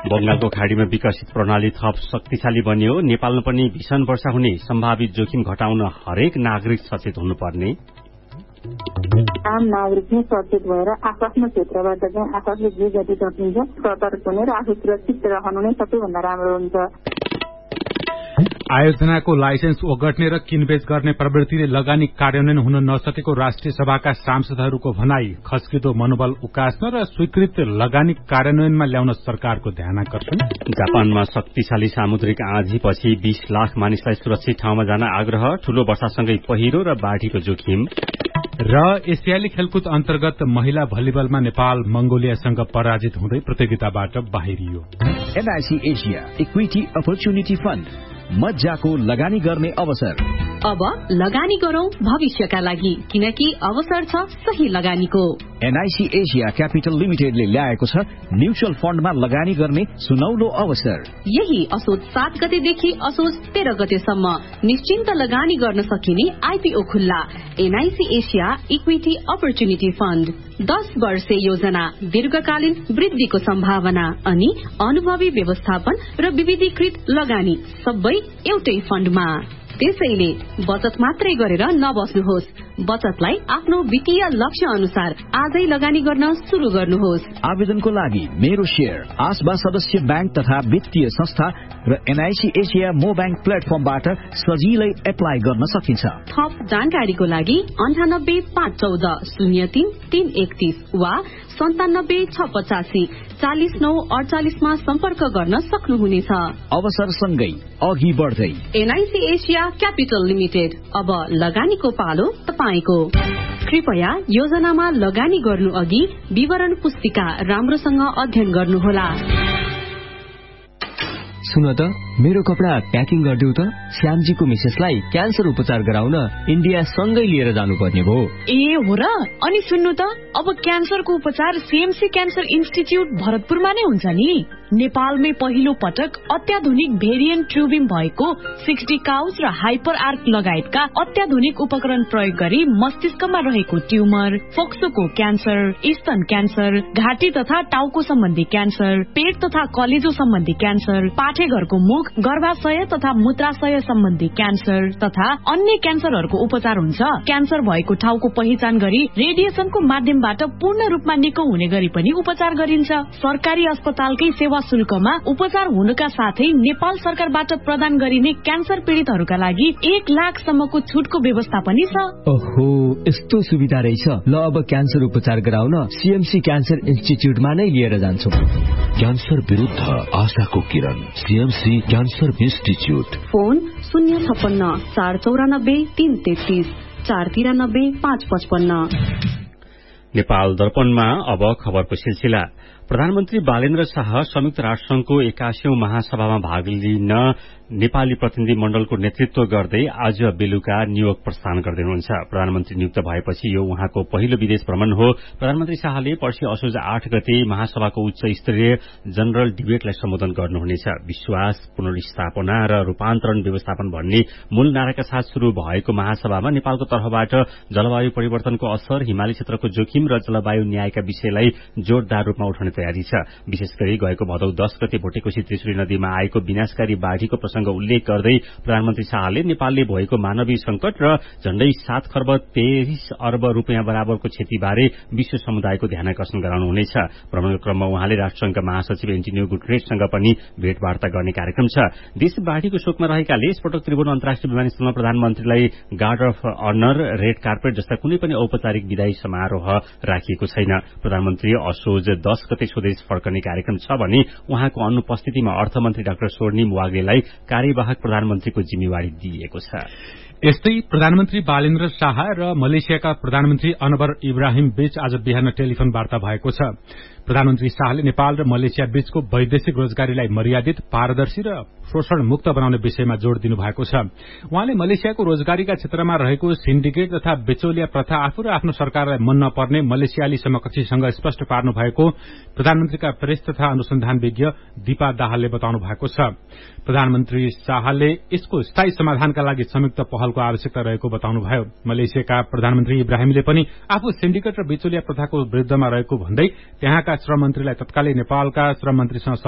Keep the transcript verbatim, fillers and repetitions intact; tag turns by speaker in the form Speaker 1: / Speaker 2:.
Speaker 1: बंगालको खाड़ीमा विकसित प्रणाली थप शक्तिशाली बन्यो। नेपालमा पनि भीषण वर्षा हुने सम्भावित जोखिम घटाउन हरेक नागरिक सचेत हुनुपर्ने।
Speaker 2: आम नागरिक नै सचेत भएर आफ्नो क्षेत्रबाट चाहिँ आफूले जे जति सकिन्छ सतर्क हुने र आफू सुरक्षित रहनु नै सबैभन्दा राम्रो हुन्छ।
Speaker 3: आयोजनाको लाइसेन्स ओगट्ने र किनबेच गर्ने प्रवृत्तिले लगानी कार्यान्वयन हुन नसकेको राष्ट्रिय सभाका सांसदहरूको भनाई। खस्किदो मनोबल उकास्न र स्वीकृत लगानी कार्यान्वयनमा ल्याउन सरकारको ध्यानाकर्षण।
Speaker 1: जापानमा शक्तिशाली सामुद्रिक आँधीपछि बीस लाख मानिसलाई सुरक्षित ठाउँमा जान आग्रह। ठूलो वर्षासँगै पहिरो र बाढ़ीको जोखिम।
Speaker 3: र एसियाली खेलकुद अन्तर्गत महिला भलिबलमा नेपाल मंगोलियासँग पराजित हुँदै प्रतियोगिताबाट बाहिरियो।
Speaker 4: NIC Asia equity opportunity fund, मज्जाको लगानी गर्ने अवसर।
Speaker 5: अब लगानी गरौं भविष्यका लागि, किनकि अवसर छ सही लगानीको।
Speaker 4: एनआईसी एसिया क्यापिटल लिमिटेडले ल्याएको छ म्युचुअल फण्डमा लगानी गर्ने सुनौलो अवसर।
Speaker 5: यही असोज सात गतेदेखि असोज तेह्र गतेसम्म निश्चिन्त लगानी गर्न सकिने आईपीओ खुल्ला। NIC Asia equity opportunity fund, दस वर्षे योजना, दीर्घकालीन वृद्धिको सम्भावना अनि अनुभवी व्यवस्थापन र विविधीकृत लगानी सबै एउटै फण्डमा। त्यसैले बचत मात्रै गरेर नबस्नुहोस्, बचतलाई आफ्नो वित्तीय लक्ष्य अनुसार आजै लगानी गर्न शुरू गर्नुहोस्।
Speaker 4: आवेदनको लागि मेरो शेयर, आसबा सदस्य बैंक तथा वित्तीय संस्था र एनआईसी एसिया मो बैंक प्लेटफर्मबाट सजिलै एप्लाई गर्न सकिन्छ।
Speaker 5: थप जानकारीको लागि अन्ठानब्बे पाँच चौध शून्य तीन तीन एकतीस वा सन्तानब्बे छ पचासी चालिस नौ अडचालिसमा सम्पर्क गर्न सक्नुहुनेछ।
Speaker 4: अवसर सँगै अघि बढ्दै
Speaker 5: एनआईसी एसिया क्यापिटल लिमिटेड, अब लगानीको पालो तपाईको। कृपया योजनामा लगानी गर्नु अघि विवरण पुस्तिका राम्रोसँग अध्ययन गर्नुहोला।
Speaker 6: सुन त, मेरो कपडा प्याकिङ गरिदेऊ त। श्यामजीको मिसेसलाई क्यान्सर उपचार गराउन इन्डिया सँगै लिएर जानुपर्ने भयो।
Speaker 7: ए हो र? अनि सुन्नु त, अब क्यान्सरको उपचार सीएमसी क्यान्सर इन्स्टिच्युट भरतपुरमा नै हुन्छ नि। नेपालमै पहिलो पटक अत्याधुनिक भेरिएन्ट ट्युबिङ भएको सिक्सटी काउच र हाइपर आर्क लगायतका अत्याधुनिक उपकरण प्रयोग गरी मस्तिष्कमा रहेको ट्युमर, फोक्सोको क्यान्सर, स्तन क्यान्सर, घाँटी तथा टाउको सम्बन्धी क्यान्सर, पेट तथा कलेजो सम्बन्धी क्यान्सर, पाठेघरको मुख, गर्भाशय तथा मूत्राशय सम्बन्धी क्यान्सर तथा अन्य क्यान्सरहरूको उपचार हुन्छ। क्यान्सर भएको ठाउँको पहिचान गरी रेडिएसनको माध्यमबाट पूर्ण रूपमा निको हुने गरी पनि उपचार गरिन्छ। सरकारी अस्पतालकै सेवा शुल्कमा उपचार हुनुका साथै नेपाल सरकारबाट प्रदान गरिने क्यान्सर पीड़ितहरूका लागि एक लाखसम्मको छुटको व्यवस्था पनि छ।
Speaker 6: ओहो, यस्तो सुविधा रहेछ। ल, अब क्यान्सर उपचार गराउन सीएमसी क्यान्सर इन्स्टिच्युटमा नै लिएर जान्छौँ।
Speaker 8: क्यान्सर विरुद्ध आशाको किरण, सीएमसी क्यान्सर इन्स्टिच्युट।
Speaker 5: फोन शून्य छप्पन्न चार चौरानब्बे तीन तेत्तीस चार तिरानब्बे पाँच पचपन्न।
Speaker 1: नेपाल दर्पणमा अब खबरको सिलसिला। प्रधानमन्त्री बालेन्द्र शाह संयुक्त राष्ट्रसंघको एकासीौं महासभामा भाग लिन नेपाली प्रतिनिधि मण्डलको नेतृत्व गर्दै आज बेलुका न्यूयोर्क प्रस्थान गर्दै हुनुहुन्छ। प्रधानमन्त्री नियुक्त भएपछि यो उहाँको पहिलो विदेश भ्रमण हो। प्रधानमन्त्री शाहले पर्सि असोज आठ गते महासभाको उच्च स्तरीय जनरल डिबेटलाई सम्बोधन गर्नुहुनेछ। विश्वास, पुनर्स्थापना र रूपान्तरण व्यवस्थापन भन्ने मूल नाराका साथ शुरू भएको महासभामा नेपालको तर्फबाट जलवायु परिवर्तनको असर, हिमाली क्षेत्रको जोखिम र जलवायु न्यायका विषयलाई जोरदार रूपमा उठाउने तयारी छ। विशेष गरी गएको भदौ दस गते भोटेकोशी त्रिशुली नदीमा आएको विनाशकारी बाढ़ीको प्रसंग उल्लेख गर्दै प्रधानमन्त्री शाहले नेपालले भएको मानवीय संकट र झण्डै सात खर्ब तेइस अर्ब रूपियाँ बराबरको क्षतिबारे विश्व समुदायको ध्यानाकर्षण गराउनुहुनेछ। भ्रमणको क्रममा उहाँले राष्ट्रसंघका महासचिव एन्टोनियो गुटेरेससँग पनि भेटवार्ता गर्ने कार्यक्रम छ। देश बाढ़ीको शोकमा रहेकाले यसपटक त्रिभुवन अन्तर्राष्ट्रिय विमानस्थलमा प्रधानमन्त्रीलाई guard of honour, red carpet जस्ता कुनै पनि औपचारिक विदायी समारोह राखिएको छैन। प्रधानमन्त्री असोज दस गते स्वदेश फर्कने कार्यक्रम छ भने उहाँको अनुपस्थितिमा अर्थमन्त्री डाक्टर स्वर्णिम वाग्लेलाई कार्यवाहक प्रधानमन्त्रीको जिम्मेवारी दिइएको छ।
Speaker 3: यस्तै प्रधानमन्त्री बालेन्द्र शाह र मलेसियाका प्रधानमन्त्री अनवर इब्राहिम बीच आज बिहान टेलिफोन वार्ता भएको छ। प्रधानमन्त्री शाहले नेपाल र मलेसिया बीचको वैदेशिक रोजगारीलाई मर्यादित, पारदर्शी र शोषण मुक्त बनाउने विषयमा जोड़ दिनु भएको छ। उहाँले मलेसियाको रोजगारीका क्षेत्रमा रहेको सिन्डिकेट तथा बिचौलिया प्रथा आफू र आफ्नो सरकारलाई मन नपर्ने मलेसियाली समकक्षीसँग स्पष्ट पार्नु भएको प्रधानमन्त्रीका प्रेस तथा अनुसन्धान विज्ञ दीपा दाहालले बताउनु भएको छ। प्रधानमन्त्री शाहले यसको स्थायी समाधानका लागि संयुक्त पहलको आवश्यकता रहेको बताउनुभयो। मलेसियाका प्रधानमन्त्री इब्राहिमले पनि आफू सिन्डिकेट र बिचौलिया प्रथाको विरूद्धमा रहेको भन्दै त्यहाँका श्रम मन्त्रीलाई तत्कालै नेपालका श्रम मन्त्रीसँग